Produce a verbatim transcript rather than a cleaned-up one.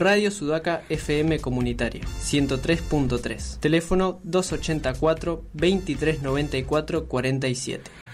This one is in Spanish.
Radio Sudaca F M Comunitaria, ciento tres punto tres. Teléfono dos ochenta y cuatro, veintitrés noventa y cuatro, cuarenta y siete.